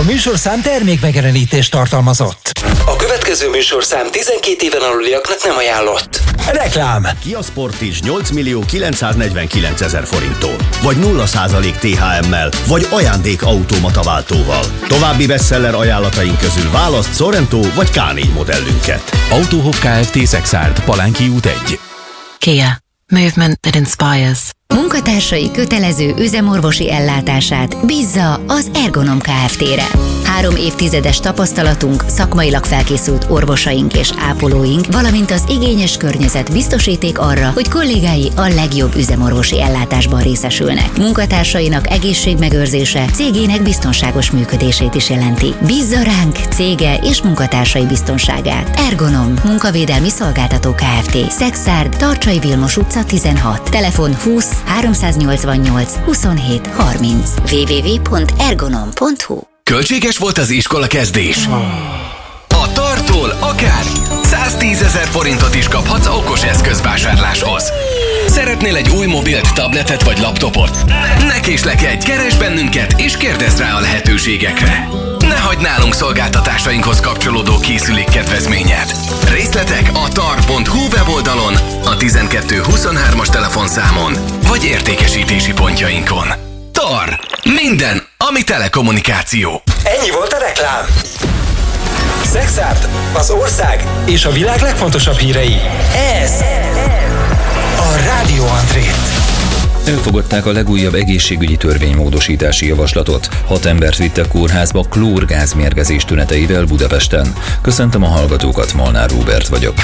műsorszám termékmegjelenítést tartalmazott. A következő műsorszám 12 éven aluliaknak nem ajánlott. Reklám. Kia Sportage 8.949.000 forinttól. Vagy 0% THM-mel, vagy ajándékautomata váltóval. További bestseller ajánlataink közül választ Sorento vagy K4 modellünket. Autóhof Kft. Szexárd, Palánki út 1. Kia. Movement that inspires. Munkatársai kötelező üzemorvosi ellátását bízza az Ergonom Kft-re. 3 évtizedes tapasztalatunk, szakmailag felkészült orvosaink és ápolóink, valamint az igényes környezet biztosíték arra, hogy kollégái a legjobb üzemorvosi ellátásban részesülnek. Munkatársainak egészségmegőrzése cégének biztonságos működését is jelenti. Bízza ránk cége és munkatársai biztonságát. Ergonom, munkavédelmi szolgáltató Kft. Szexárd, Tarcsai Vilmos utca 16. Telefon 20 388 27 30. www.ergonom.hu. Költséges volt az iskola kezdés? A Tartól akár 110 000 forintot is kaphatsz okos eszközvásárláshoz. Szeretnél egy új mobilt, tabletet vagy laptopot? Ne késlekedj, keresd bennünket és kérdezz rá a lehetőségekre. Ne hagyd nálunk szolgáltatásainkhoz kapcsolódó készülék kedvezményed. Részletek a tar.hu weboldalon, a 1223-as telefonszámon vagy értékesítési pontjainkon. TAR. Minden, ami telekommunikáció. Ennyi volt a reklám. Szexárd, az ország és a világ legfontosabb hírei. Ez a Rádió Andrét. Elfogadták a legújabb egészségügyi törvénymódosítási javaslatot. 6 embert vittek kórházba klórgázmérgezés tüneteivel Budapesten. Köszöntöm a hallgatókat, Molnár Róbert vagyok.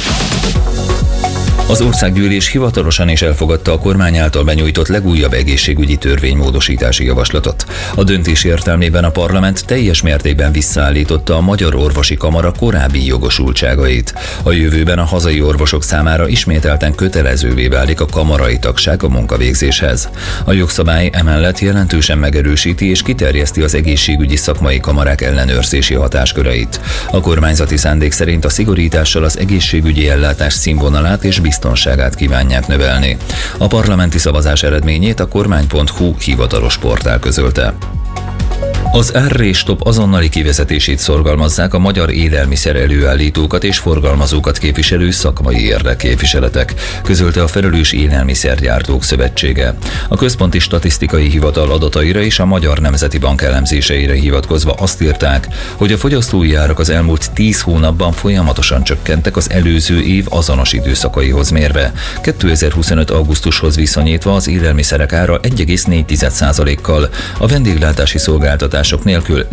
Az országgyűlés hivatalosan is elfogadta a kormány által benyújtott legújabb egészségügyi törvénymódosítási javaslatot. A döntés értelmében a parlament teljes mértékben visszaállította a Magyar Orvosi Kamara korábbi jogosultságait. A jövőben a hazai orvosok számára ismételten kötelezővé válik a kamarai tagság a munkavégzéshez. A jogszabály emellett jelentősen megerősíti és kiterjeszti az egészségügyi szakmai kamarák ellenőrzési hatásköreit. A kormányzati szándék szerint a szigorítással az egészségügyi ellátás színvonalát és biztonságát kívánják növelni. A parlamenti szavazás eredményét a kormány.hu hivatalos portál közölte. Az R-stop azonnali kivezetését szorgalmazzák a magyar élelmiszer előállítókat és forgalmazókat képviselő szakmai érdekképviseletek, közölte a Felelős Élelmiszergyártók Szövetsége. A Központi Statisztikai Hivatal adataira és a Magyar Nemzeti Bank elemzéseire hivatkozva azt írták, hogy a fogyasztói árak az elmúlt 10 hónapban folyamatosan csökkentek az előző év azonos időszakaihoz mérve. 2025. augusztushoz viszonyítva az élelmiszerek ára 1,4%-kal, a vendéglátási szolgáltatások nélkül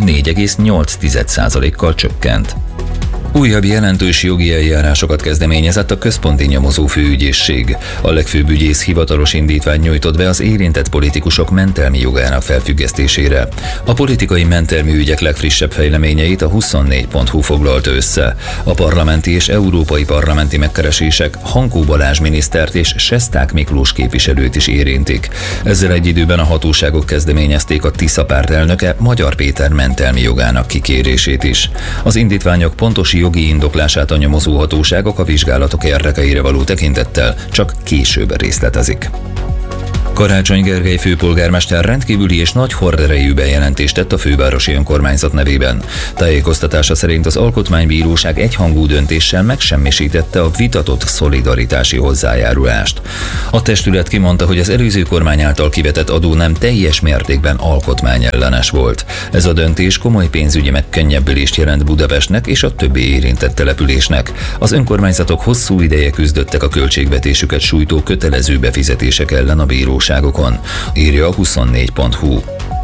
4,8%-kal csökkent. Újabb jelentős jogi eljárásokat kezdeményezett a Központi Nyomozó Főügyészség. A legfőbb ügyész hivatalos indítványt nyújtott be az érintett politikusok mentelmi jogának felfüggesztésére. A politikai mentelmi ügyek legfrissebb fejleményeit a 24.hu foglalta össze. A parlamenti és európai parlamenti megkeresések Hankó Balázs minisztert és Sesták Miklós képviselőt is érintik. Ezzel egy időben a hatóságok kezdeményezték a Tisza párt elnöke Magyar Péter mentelmi jogának kikérését is. Az indítványok pontos jogi indoklását a nyomozóhatóságok a vizsgálatok érdekeire való tekintettel csak később részletezik. Karácsony Gergely főpolgármester rendkívüli és nagy horderejű bejelentést tett a fővárosi önkormányzat nevében. Tájékoztatása szerint az Alkotmánybíróság egyhangú döntéssel megsemmisítette a vitatott szolidaritási hozzájárulást. A testület kimondta, hogy az előző kormány által kivetett adó nem teljes mértékben alkotmányellenes volt. Ez a döntés komoly pénzügyi megkönnyebbülést jelent Budapestnek és a többi érintett településnek. Az önkormányzatok hosszú ideje küzdöttek a költségvetésüket sújtó kötelező befizetések ellen a bíróságokon, írja a 24.hu.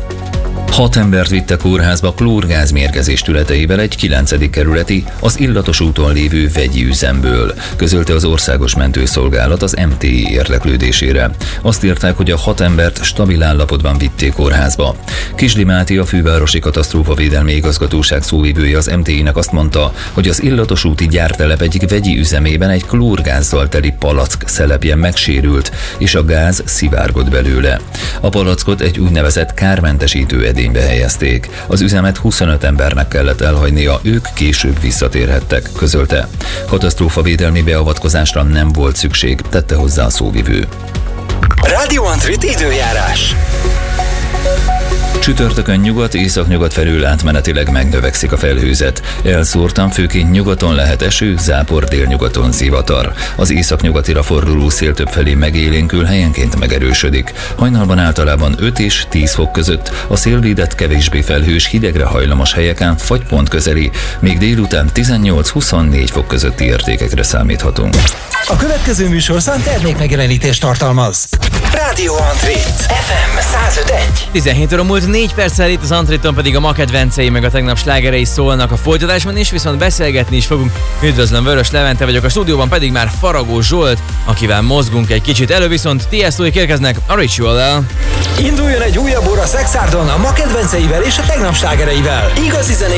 6 embert vitte kórházba klórgázmérgezés tüneteivel egy 9. kerületi, az Illatos úton lévő vegyi üzemből, közölte az Országos Mentőszolgálat az MTI érdeklődésére. Azt írták, hogy a 6 embert stabil állapotban vitték kórházba. Kisdi Máté, a fővárosi katasztrófavédelmi igazgatóság szóvivője az MTI-nek azt mondta, hogy az Illatos úti gyártelep egyik vegyi üzemében egy klórgázzal teli palack szelepje megsérült, és a gáz szivárgott belőle. A palackot egy úgynevezett kármentesítő edénybe helyezték. Az üzemet 25 embernek kellett elhagynia, ők később visszatérhettek, közölte. Katasztrófavédelmi beavatkozásra nem volt szükség, tette hozzá a szóvivő. Rádió Andrit időjárás. Csütörtökön nyugat, északnyugat felül átmenetileg megnövekszik a felhőzet. Elszórtan főként nyugaton lehet eső, zápor, délnyugaton zivatar. Az északnyugatira forduló szél többfelé megélénkül, helyenként megerősödik. Hajnalban általában 5 és 10 fok között, a szélvédett kevésbé felhős, hidegre hajlamos helyeken fagypont közeli, még délután 18-24 fok közötti értékekre számíthatunk. A következő műsorszám termékmegjelenítést tartalmaz. Rádió Antrit, FM 105.1. 17 óra múlt 4 perccel, itt az Antriton pedig a ma kedvencei meg a tegnap slágerei szólnak a folytatásban is, viszont beszélgetni is fogunk. Üdvözlöm, Vörös Levente vagyok, a stúdióban pedig már Faragó Zsolt, akivel mozgunk egy kicsit. Elő viszont Tiestoék érkeznek a Ritual-el. Induljon egy újabb óra Szexárdon a ma kedvenceivel és a tegnap slágereivel. Igazi zenék